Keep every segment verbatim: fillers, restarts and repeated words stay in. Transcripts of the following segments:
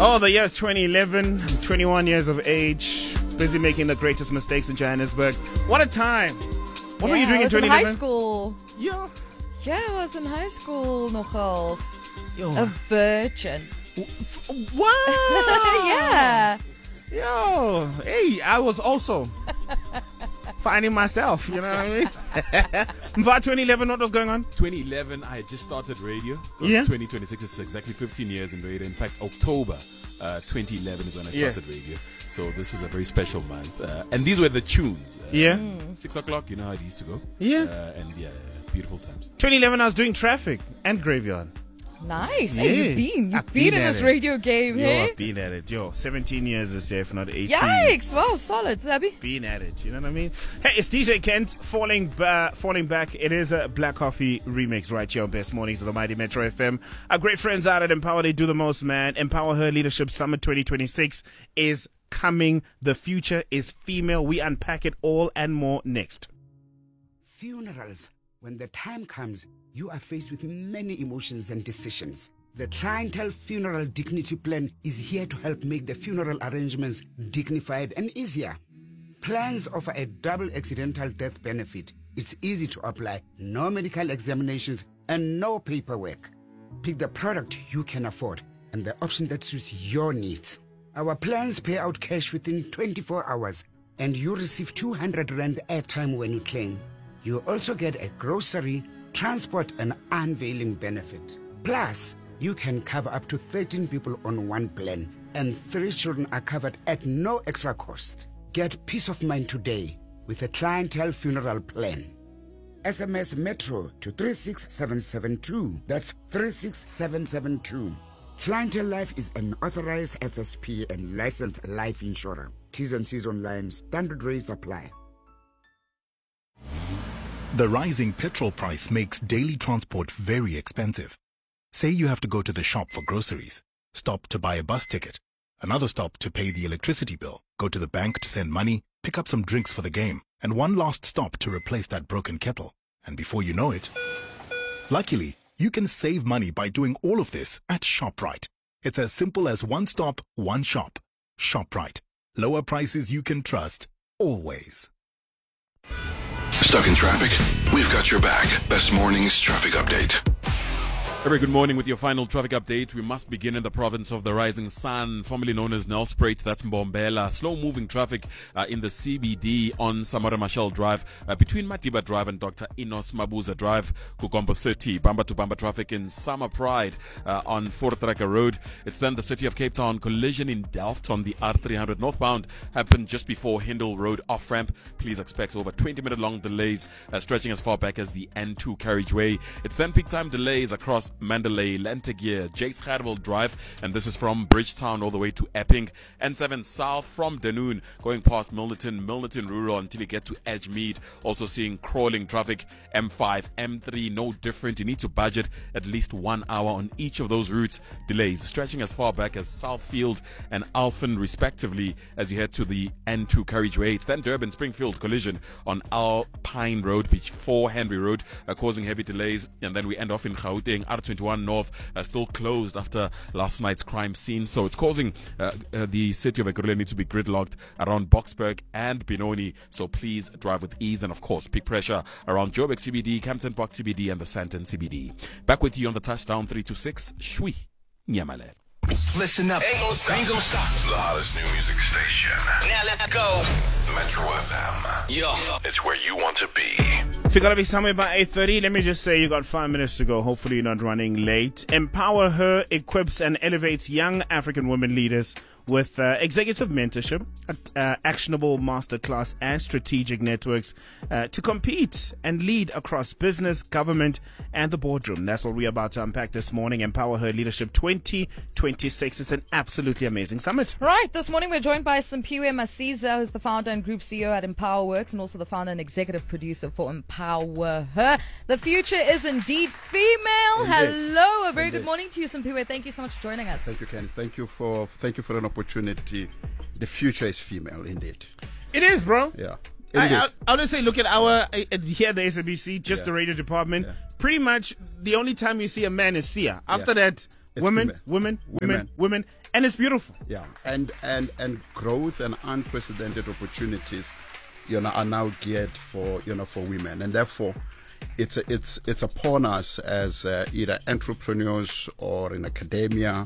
Oh, the year is twenty eleven. I'm twenty-one years of age. Busy making the greatest mistakes in Johannesburg. What a time. What yeah, were you doing I in was twenty in eleven? high school. Yeah. Yeah, I was in high school, nogals. Yo. A virgin. Wow. Yeah. Yo. Hey, I was also finding myself, you know what I mean? But twenty eleven, what was going on? twenty eleven, I had just started radio. Yeah. twenty twenty-six is exactly fifteen years in radio. In fact, October uh, twenty eleven is when I started Yeah. radio. So this is a very special month. Uh, and these were the tunes. Uh, Yeah. Six o'clock, you know how it used to go. Yeah. Uh, and yeah, beautiful times. twenty eleven, I was doing traffic and graveyard. Nice. Yeah. Hey, you've been. You've I've been, been in at this it. radio game, Yo, hey? I've been at it. Yo, seventeen years this year, if not eighteen. Yikes. Wow, solid, Zabi. Been at it, you know what I mean? Hey, it's D J Kent falling ba- falling back. It is a Black Coffee remix right here on Best Mornings of the Mighty Metro F M. Our great friends out at Empower, they do the most, man. Empower Her Leadership Summit twenty twenty-six is coming. The future is female. We unpack it all and more next. Funerals. When the time comes, you are faced with many emotions and decisions. The Clientele Funeral Dignity Plan is here to help make the funeral arrangements dignified and easier. Plans offer a double accidental death benefit. It's easy to apply, no medical examinations, and no paperwork. Pick the product you can afford and the option that suits your needs. Our plans pay out cash within twenty-four hours, and you receive two hundred rand airtime when you claim. You also get a grocery, transport, and unveiling benefit. Plus, you can cover up to thirteen people on one plan, and three children are covered at no extra cost. Get peace of mind today with a Clientele Funeral Plan. S M S Metro to three six seven seven two. That's three six seven seven two. Clientele Life is an authorized F S P and licensed life insurer. T's and C's online. Standard rates apply. The rising petrol price makes daily transport very expensive. Say you have to go to the shop for groceries, stop to buy a bus ticket, another stop to pay the electricity bill, go to the bank to send money, pick up some drinks for the game, and one last stop to replace that broken kettle. And before you know it, luckily, you can save money by doing all of this at ShopRite. It's as simple as one stop, one shop. ShopRite. Lower prices you can trust, always. Stuck in traffic? We've got your back. Best Mornings Traffic Update. A very good morning with your final traffic update. We must begin in the province of the Rising Sun, formerly known as Nelspruit. That's Mbombela. Slow-moving traffic uh, in the C B D on Samora Machel Drive uh, between Matiba Drive and Doctor Enos Mabuza Drive. Kukombo City, bumper-to-bumper traffic in Summer Pride uh, on Voortrekker Road. It's then the City of Cape Town collision in Delft on the R three hundred northbound happened just before Hindle Road off-ramp. Please expect over twenty-minute long delays uh, stretching as far back as the N two carriageway. It's then peak time delays across Mandalay, Lentegier, Jakes Gerwel Drive, and this is from Bridgetown all the way to Epping. N seven south from Denoon, going past Milnerton, Milnerton Rural until you get to Edgemead. Also seeing crawling traffic. M five, M three, no different. You need to budget at least one hour on each of those routes. Delays stretching as far back as Southfield and Alphen respectively as you head to the N two carriageway. It's then Durban Springfield collision on Alpine Road before Henry Road, uh, causing heavy delays. And then we end off in Gauteng, R twenty-one North, uh, still closed after last night's crime scene. So it's causing uh, uh, the city of Ekurhuleni to be gridlocked around Boksburg and Benoni. So please drive with ease. And of course, peak pressure around Joburg C B D, Campton Park C B D, and the Sandton C B D. Back with you on the touchdown three two six. Shwi Nyamale. Listen up. Ain't gonna stop. Ain't gonna stop. The hottest new music station. Now let's go. Metro F M. Yo. It's where you want to be. If you're going to be somewhere by eight thirty, let me just say you got five minutes to go. Hopefully you're not running late. Empower Her equips and elevates young African women leaders with uh, executive mentorship, uh, actionable masterclass, and strategic networks uh, to compete and lead across business, government, and the boardroom. That's what we're about to unpack this morning. Empower Her Leadership twenty twenty-six. It's an absolutely amazing summit. Right, this morning we're joined by Simpiwe Masiza, who's the founder and group C E O at Empower Works and also the founder and executive producer for Empower Her. The future is indeed female. Indeed. Hello, a very Indeed. good morning to you, Simpiwe. Thank you so much for joining us. Thank you, Candice. Thank you for thank you for an opportunity. The future is female, indeed. It is, bro. Yeah. I, Indeed. I, I'll just say, look at our, uh, here at the S A B C, just Yeah. the radio department. Yeah. Pretty much the only time you see a man is Sia. After Yeah. that, It's women, female. women, women, Women. women, and it's beautiful. Yeah, and and and growth and unprecedented opportunities, you know, are now geared for you know for women, and therefore, it's a, it's it's upon us as uh, either entrepreneurs or in academia,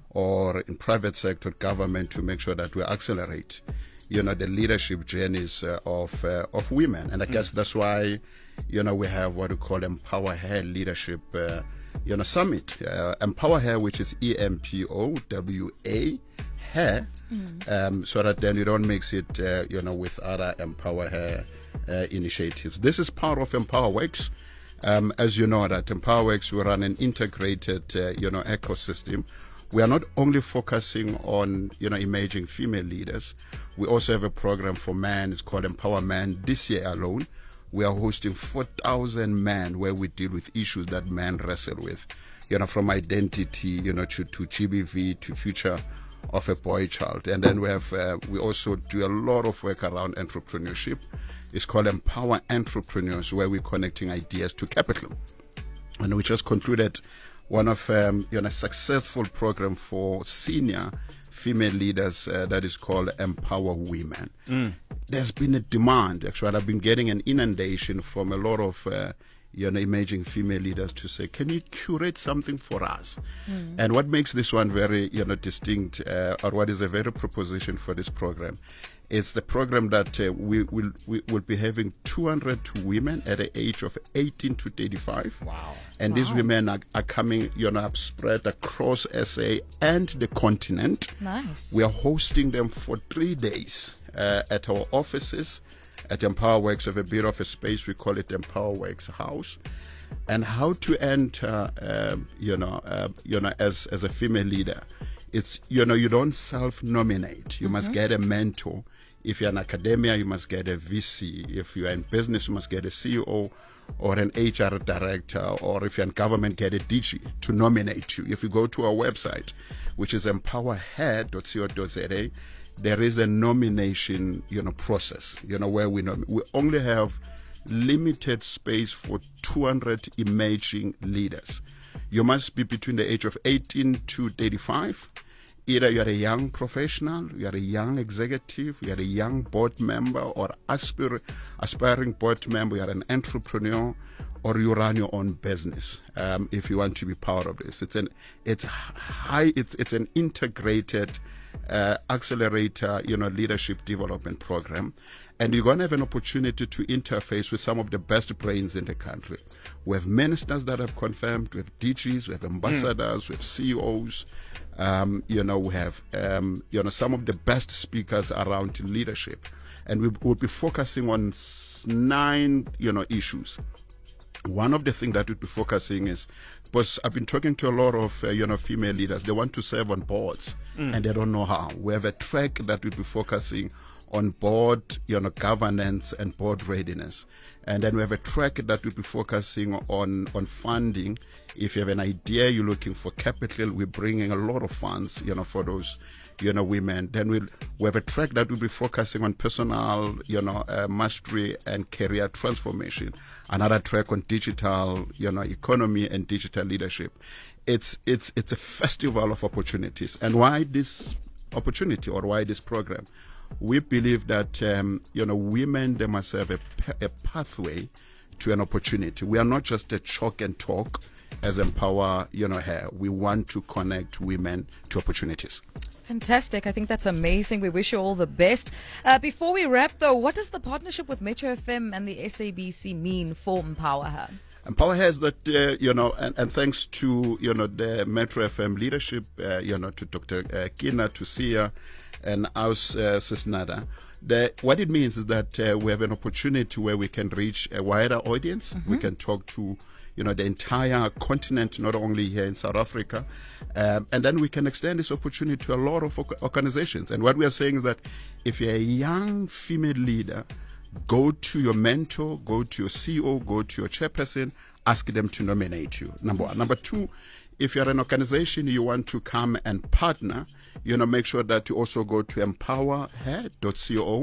or in private sector government to make sure that we accelerate, you know, the leadership journeys uh, of uh, of women, and I guess that's why, you know, we have what we call Empower Her Leadership. Uh, You know, summit, uh, Empower Her, which is E M P O W A, Her, mm. um, so that then you don't mix it, uh, you know, with other Empower Her uh, initiatives. This is part of EmpowerWorks. Um, as you know, that EmpowerWorks, we run an integrated, uh, you know, ecosystem. We are not only focusing on, you know, emerging female leaders. We also have a program for men. It's called Empower Man. This year alone, we are hosting four thousand men where we deal with issues that men wrestle with, you know, from identity, you know, to, to G B V, to future of a boy child. And then we have, uh, we also do a lot of work around entrepreneurship. It's called Empower Entrepreneurs, where we're connecting ideas to capital. And we just concluded one of, um, you know, a successful program for senior female leaders uh, that is called Empower Women. Mm. There's been a demand, actually. I've been getting an inundation from a lot of uh, you know, emerging female leaders to say, can you curate something for us? Mm. And what makes this one very, you know, distinct, uh, or what is a very proposition for this program, it's the program that uh, we will we will be having two hundred women at the age of eighteen to thirty-five. Wow. And wow. these women are, are coming, you know, spread across S A and the continent. Nice. We are hosting them for three days uh, at our offices at EmpowerWorks. We have a bit of a space, we call it EmpowerWorks House. And how to enter, uh, you know, uh, you know, as as a female leader, it's, you know, you don't self-nominate. You mm-hmm. must get a mentor. If you're in academia, you must get a V C. If you're in business, you must get a C E O or an H R director. Or if you're in government, get a D G to nominate you. If you go to our website, which is empower her dot co dot za, there is a nomination, you know, process, you know, where we nom- we only have limited space for two hundred emerging leaders. You must be between the age of eighteen to thirty-five. Either you are a young professional, you are a young executive, you are a young board member or aspir- aspiring board member, you are an entrepreneur, or you run your own business. Um, if you want to be part of this, it's an it's high it's it's an integrated uh, accelerator, you know, leadership development program. And you're going to have an opportunity to interface with some of the best brains in the country. We have ministers that have confirmed, we have D Gs, we have ambassadors, mm. we have C E Os. Um, you know, we have, um, you know, some of the best speakers around leadership. And we will be focusing on nine, you know, issues. One of the things that we'll be focusing is, because I've been talking to a lot of, uh, you know, female leaders. They want to serve on boards, mm. and they don't know how. We have a track that we'll be focusing on board, you know, governance and board readiness. And then we have a track that will be focusing on, on funding. If you have an idea, you're looking for capital, we're bringing a lot of funds, you know, for those, you know, women. Then we'll, we have a track that will be focusing on personal, you know, uh, mastery and career transformation. Another track on digital, you know, economy and digital leadership. It's, it's, it's a festival of opportunities. And why this opportunity, or why this program? We believe that, um, you know, women, they must have a, a pathway to an opportunity. We are not just a chalk and talk as Empower, you know, Her. We want to connect women to opportunities. Fantastic. I think that's amazing. We wish you all the best. Uh, before we wrap, though, what does the partnership with Metro F M and the S A B C mean for Empower Her? Empower has that, uh, you know, and, and thanks to, you know, the Metro F M leadership, uh, you know, to Doctor Uh, Kina, to Sia, and us, uh, Sisnada. The, what it means is that uh, we have an opportunity where we can reach a wider audience. Mm-hmm. We can talk to, you know, the entire continent, not only here in South Africa. Um, and then we can extend this opportunity to a lot of organizations. And what we are saying is that if you're a young female leader, go to your mentor, go to your C E O, go to your chairperson, ask them to nominate you, number one. Number two, if you're an organization, you want to come and partner, you know, make sure that you also go to empower her dot co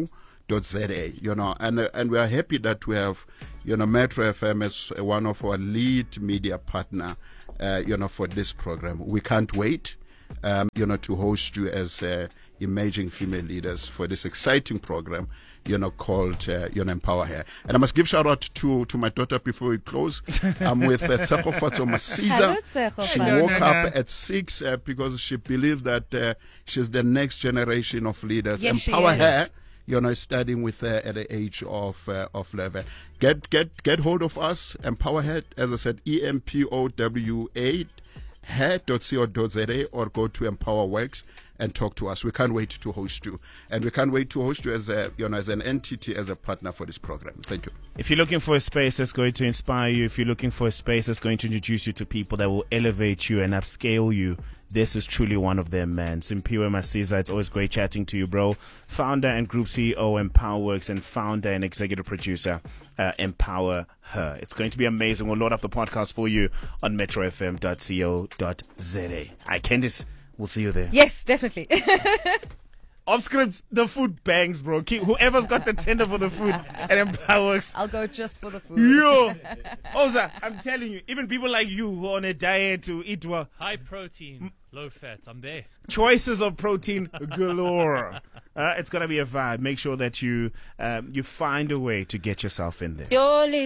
.za, you know, and uh, and we are happy that we have, you know, Metro F M as one of our lead media partner, uh, you know, for this program. We can't wait, um, you know, to host you as uh, emerging female leaders for this exciting program, you know, called, uh, you know, Empower Her. And I must give shout out to, to my daughter before we close. I'm with uh, Tsegofatso Masiza. Hello, She Tsegofatso. woke up at six uh, because she believes that uh, she's the next generation of leaders. Yes, she Empower is. Her, you know, starting with her at the age of uh, of eleven. Get get get hold of us. Empower Her, as I said, E M P O W A, her dot co dot za, or go to EmpowerWorks and talk to us. We can't wait to host you, and we can't wait to host you as a, you know, as an entity, as a partner for this program. Thank you. If you're looking for a space that's going to inspire you, if you're looking for a space that's going to introduce you to people that will elevate you and upscale you, this is truly one of them, man. Simpiwe Masiza, it's always great chatting to you, bro. Founder and Group C E O, EmpowerWorks, and founder and executive producer, uh, Empower Her. It's going to be amazing. We'll load up the podcast for you on metro f m dot co dot za. Hi, Candice. We'll see you there. Yes, definitely. Off script, the food bangs, bro. Keep, whoever's got the tender for the food at EmpowerWorks. I'll go just for the food. Yo, Oza, I'm telling you, even people like you who are on a diet to eat well, high protein, low fat. I'm there. choices of protein galore. Uh, it's gonna be a vibe. Make sure that you um, you find a way to get yourself in there.